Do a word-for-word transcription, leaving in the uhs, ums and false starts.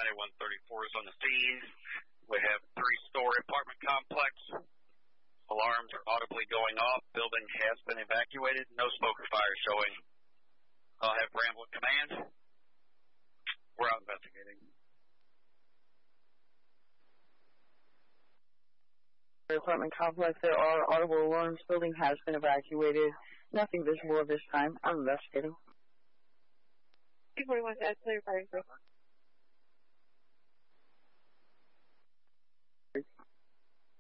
ninety-one thirty-four is on the scene. We have a three-story apartment complex. Alarms are audibly going off. Building has been evacuated. No smoke or fire showing. I'll have Ramble at command. We're out investigating. The apartment complex, there are audible alarms. Building has been evacuated. Nothing visible at this time. I'm investigating. two forty-one, that's clear, fire.